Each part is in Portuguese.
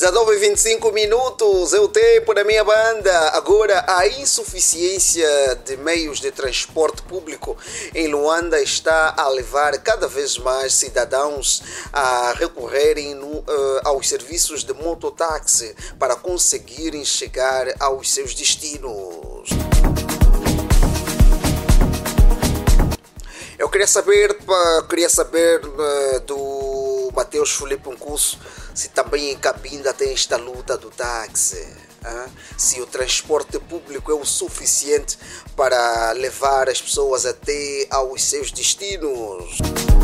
19h25 é o tempo da minha banda. Agora, a insuficiência de meios de transporte público em Luanda está a levar cada vez mais cidadãos a recorrerem aos serviços de mototáxi para conseguirem chegar aos seus destinos. Eu queria saber do Mateus Filipe Nkusso se também em Cabinda tem esta luta do táxi. Se o transporte público é o suficiente para levar as pessoas até aos seus destinos.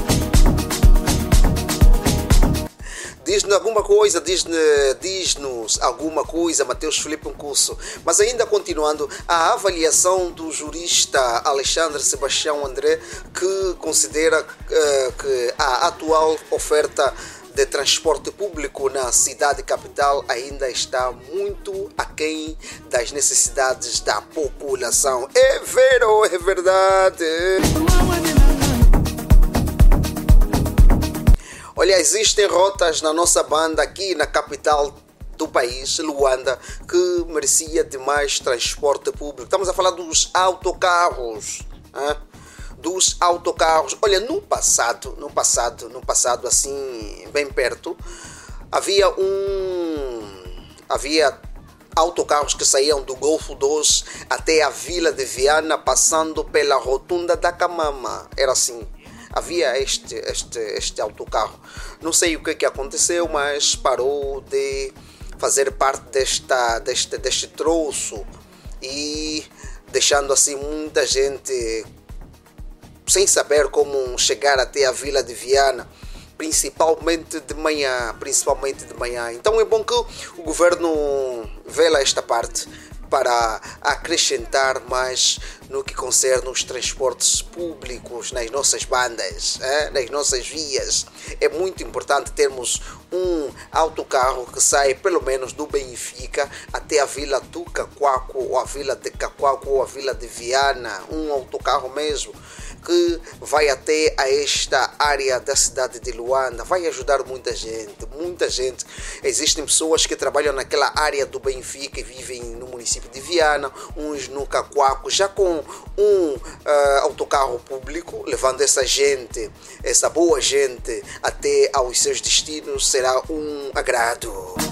Diz-nos alguma coisa, diz-nos alguma coisa, Mateus Filipe Nkusso. Mas ainda continuando, a avaliação do jurista Alexandre Sebastião André, que considera que a atual oferta de transporte público na cidade capital ainda está muito aquém das necessidades da população. É verdade. Olha, existem rotas na nossa banda aqui na capital do país, Luanda, que merecia de mais transporte público. Estamos a falar dos autocarros. Dos autocarros. Olha, no passado assim, bem perto, havia autocarros que saíam do Golfo 2 até a Vila de Viana, passando pela Rotunda da Camama. Era assim. Havia este autocarro. Não sei o que aconteceu, mas parou de fazer parte deste troço e deixando assim muita gente sem saber como chegar até a Vila de Viana, principalmente de manhã. Então é bom que o governo vela esta parte para acrescentar mais no que concerne os transportes públicos nas nossas bandas, nas nossas vias. É muito importante termos um autocarro que sai pelo menos do Benfica até a Vila do Cacoaco, ou a Vila de Cacoaco, ou a Vila de Viana. Um autocarro mesmo que vai até a esta área da cidade de Luanda. Vai ajudar muita gente. Existem pessoas que trabalham naquela área do Benfica e vivem no município de Viana, uns no Cacoaco, já com um autocarro público, levando essa boa gente até aos seus destinos, será um agrado.